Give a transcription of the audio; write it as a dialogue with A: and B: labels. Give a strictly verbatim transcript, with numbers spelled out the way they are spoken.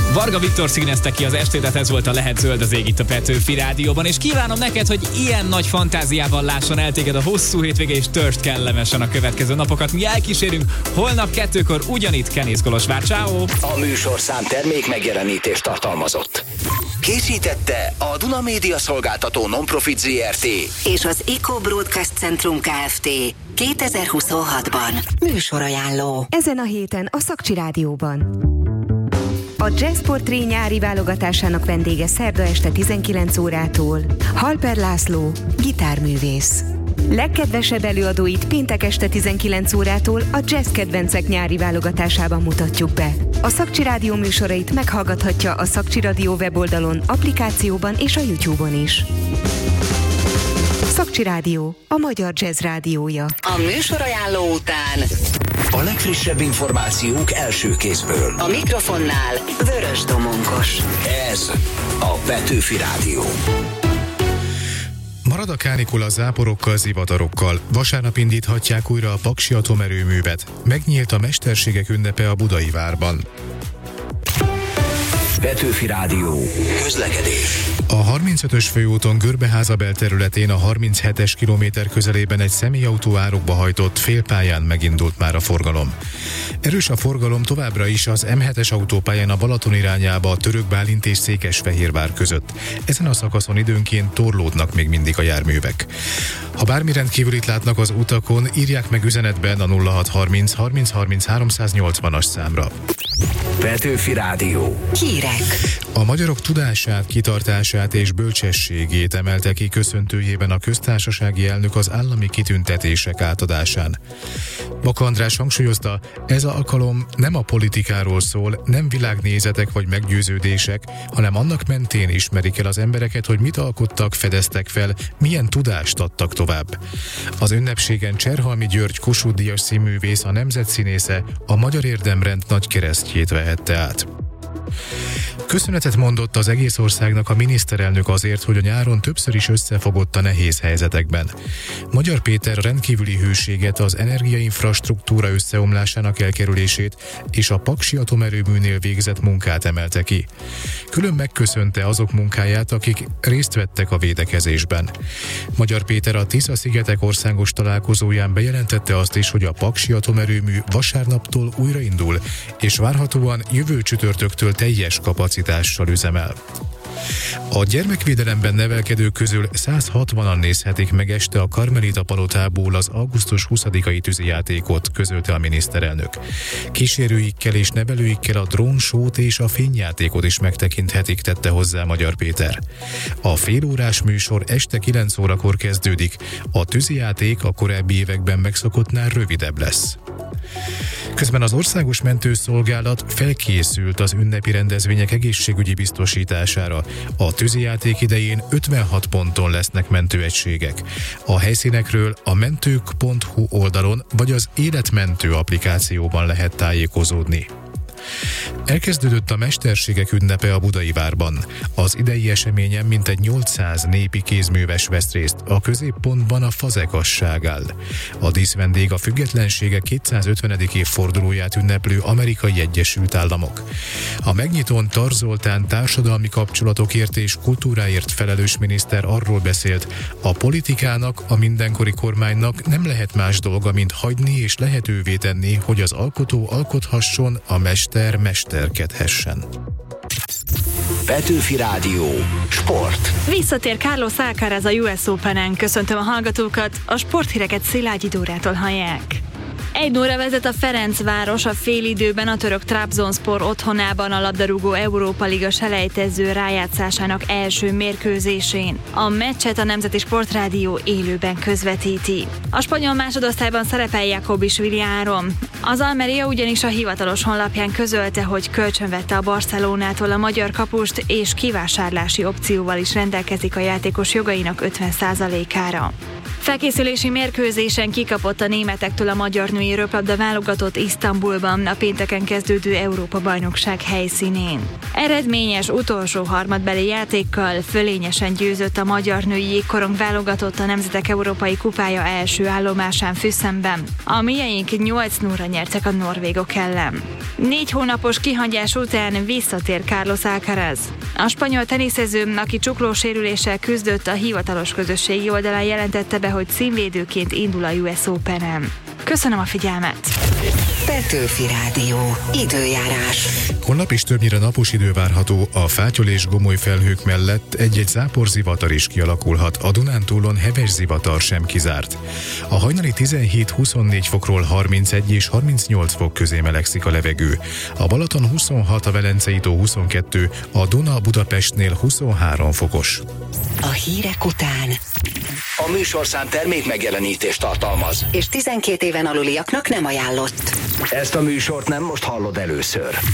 A: Varga Viktor színezte ki az estétet, ez volt a Lehet zöld az ég itt a Petőfi Rádióban, és kívánom neked, hogy ilyen nagy fantáziával lásson el téged a hosszú hétvége, és törst kellemesen a következő napokat. Mi elkísérünk holnap kettőkor ugyanitt Kenész Kolozsvár. Ciao.
B: A műsorszám termék megjelenítést tartalmazott. Készítette a Duna Média Szolgáltató Non-Profit zé er té
C: és az Eco Broadcast Centrum Kft. kétezer-huszonhatban műsorajánló.
D: Ezen a héten a Szakcsi Rádióban. A Jazz Portré nyári válogatásának vendége szerda este tizenkilenc órától Halper László, gitárművész. Legkedvesebb előadóit péntek este tizenkilenc órától a Jazz Kedvencek nyári válogatásában mutatjuk be. A Szakcsi Rádió műsorait meghallgathatja a Szakcsi Rádió weboldalon, applikációban és a YouTube-on is. Szakcsi Rádió, a magyar jazz rádiója.
C: A műsorajánló után
B: a legfrissebb információk első kézből.
C: A mikrofonnál Vörös Domonkos.
B: Ez a Petőfi Rádió.
E: Marad a kánikula záporokkal, zivatarokkal. Vasárnap indíthatják újra a Paksi atomerőművet. Megnyílt a Mesterségek ünnepe a Budai Várban.
B: Petőfi Rádió. Közlekedés.
E: A harmincötös főúton Görbeházabel területén a harminchetes kilométer közelében egy személyautó árokba hajtott, félpályán megindult már a forgalom. Erős a forgalom továbbra is az em hetes autópályán a Balaton irányába a Török Bálint és Székesfehérvár között. Ezen a szakaszon időnként torlódnak még mindig a járművek. Ha bármi rendkívülit látnak az utakon, írják meg üzenetben a nulla hat harminc harminc harminc háromszáznyolcvanas számra.
B: Petőfi Rádió.
C: Hírek.
E: A magyarok tudását, kitartását és bölcsességét emelte ki köszöntőjében a köztársasági elnök az állami kitüntetések átadásán. Baka András hangsúlyozta, ez az alkalom nem a politikáról szól, nem világnézetek vagy meggyőződések, hanem annak mentén ismerik el az embereket, hogy mit alkottak, fedeztek fel, milyen tudást adtak tovább. Az ünnepségen Cserhalmi György Kossuth-díjas színművész, a nemzetszínésze a Magyar Érdemrend nagy keresztjét vehette át. Köszönetet mondott az egész országnak a miniszterelnök azért, hogy a nyáron többször is összefogott a nehéz helyzetekben. Magyar Péter rendkívüli hűséget, az energiainfrastruktúra összeomlásának elkerülését és a Paksi atomerőműnél végzett munkát emelte ki. Külön megköszönte azok munkáját, akik részt vettek a védekezésben. Magyar Péter a Tisza-szigetek országos találkozóján bejelentette azt is, hogy a Paksi atomerőmű vasárnaptól újraindul, és várhatóan jövő csütörtöktől teljes kapacitással üzemel. A gyermekvédelemben nevelkedők közül száz hatvanan nézhetik meg este a Karmelita palotából az augusztus huszadikai tűzijátékot, közölte a miniszterelnök. Kísérőikkel és nevelőikkel a drónsót és a fényjátékot is megtekinthetik, tette hozzá Magyar Péter. A félórás műsor este kilenc órakor kezdődik, a tűzijáték a korábbi években megszokottnál rövidebb lesz. Közben az Országos Mentőszolgálat felkészült az ünnepi rendezvények egészségügyi biztosítására. A tűzijáték idején ötvenhat ponton lesznek mentőegységek. A helyszínekről a mentők pont hu oldalon vagy az Életmentő applikációban lehet tájékozódni. Elkezdődött a Mesterségek ünnepe a Budai Várban. Az idei eseményen mintegy nyolcszáz népi kézműves vesz részt, a középpontban a fazekasság áll. A díszvendég a függetlensége kétszázötvenedik évfordulóját ünneplő Amerikai Egyesült Államok. A megnyitón Tar Zoltán társadalmi kapcsolatokért és kultúráért felelős miniszter arról beszélt, a politikának, a mindenkori kormánynak nem lehet más dolga, mint hagyni és lehetővé tenni, hogy az alkotó alkothasson, a mester mesterkedhessen.
B: Petőfi Rádió. Sport.
F: Visszatér Carlos Alcaraz a U S Openen. Köszöntöm a hallgatókat, a sporthíreket Szilágyi Dórától hallják. Egy óra vezet a Ferencváros a félidőben a török Trabzonspor otthonában a labdarúgó Európa Liga selejtező rájátszásának első mérkőzésén. A meccset a Nemzeti Sportrádió élőben közvetíti. A spanyol másodosztályban szerepel Jakobisvili Áron. Az Almeria ugyanis a hivatalos honlapján közölte, hogy kölcsönvette a Barcelonától a magyar kapust, és kivásárlási opcióval is rendelkezik a játékos jogainak ötven százalékára. Felkészülési mérkőzésen kikapott a németektől a magyar női röplabda válogatott Isztambulban a pénteken kezdődő Európa-bajnokság helyszínén. Eredményes utolsó harmadbeli játékkal fölényesen győzött a magyar női jégkorong válogatott a Nemzetek Európai Kupája első állomásán Füssenben. A mieink nyolc nullra nyertek a norvégok ellen. Négy hónapos kihagyás után visszatér Carlos Alcaraz. A spanyol teniszező, aki csuklósérüléssel küzdött, a hivatalos közösségi oldalán jelentette be, hogy címvédőként indul a U S Openen. Köszönöm a figyelmet!
C: Petőfi Rádió. Időjárás.
E: Holnap is többnyire napos idő várható, a fátyol és gomoly felhők mellett egy-egy záporzivatar is kialakulhat, a Dunántúlon heves zivatar sem kizárt. A hajnali tizenhét-huszonnégy fokról harmincegy és harmincnyolc fok közé melegszik a levegő. A Balaton huszonhat, a Velencei tó huszonkettő, a Duna Budapestnél huszonhárom fokos.
C: A hírek után
B: A műsorszám termék megjelenítést tartalmaz.
C: és tizenkét éven aluliaknak nem ajánlott.
B: Ezt a műsort nem most hallod először.